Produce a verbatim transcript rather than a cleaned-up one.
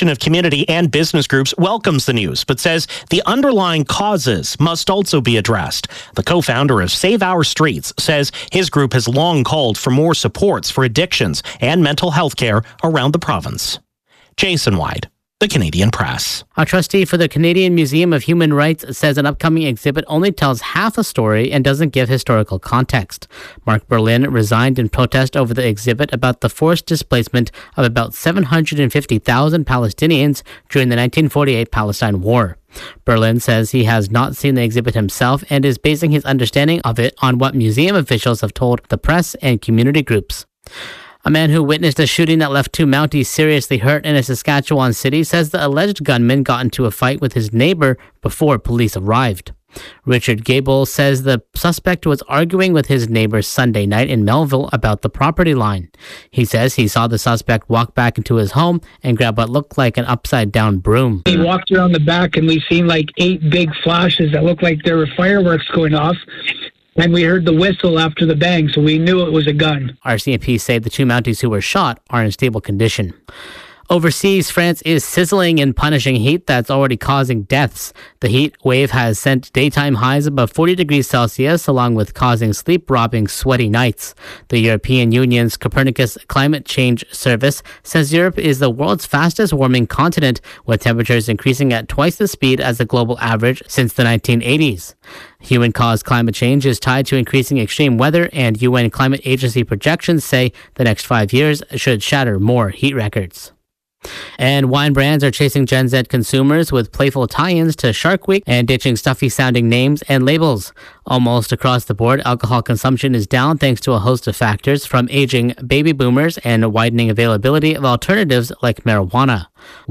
coalition of community and business groups welcomes the news, but says the underlying causes must also be addressed. The co-founder of Save Our Streets says his group has long called for more supports for addictions and mental health care around the province. Jason Wyde, The Canadian Press. A trustee for the Canadian Museum of Human Rights says an upcoming exhibit only tells half a story and doesn't give historical context. Mark Berlin resigned in protest over the exhibit about the forced displacement of about seven hundred fifty thousand Palestinians during the nineteen forty-eight Palestine War. Berlin says he has not seen the exhibit himself and is basing his understanding of it on what museum officials have told the press and community groups. A man who witnessed a shooting that left two Mounties seriously hurt in a Saskatchewan city says the alleged gunman got into a fight with his neighbor before police arrived. Richard Gable says the suspect was arguing with his neighbor Sunday night in Melville about the property line. He says he saw the suspect walk back into his home and grab what looked like an upside-down broom. He walked around the back and we seen like eight big flashes that looked like there were fireworks going off. And we heard the whistle after the bang, so we knew it was a gun. R C M P say the two Mounties who were shot are in stable condition. Overseas, France is sizzling in punishing heat that's already causing deaths. The heat wave has sent daytime highs above forty degrees Celsius, along with causing sleep-robbing, sweaty nights. The European Union's Copernicus Climate Change Service says Europe is the world's fastest-warming continent, with temperatures increasing at twice the speed as the global average since the nineteen eighties. Human-caused climate change is tied to increasing extreme weather, and U N Climate Agency projections say the next five years should shatter more heat records. And wine brands are chasing Gen Z consumers with playful tie-ins to Shark Week and ditching stuffy-sounding names and labels. Almost across the board, alcohol consumption is down thanks to a host of factors, from aging baby boomers and widening availability of alternatives like marijuana.